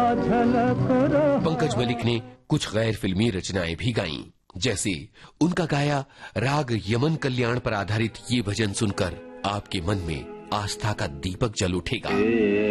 पंकज मलिक ने कुछ गैर फिल्मी रचनाएं भी गाईं, जैसे उनका गाया राग यमन कल्याण पर आधारित ये भजन सुनकर आपके मन में आस्था का दीपक जल उठेगा।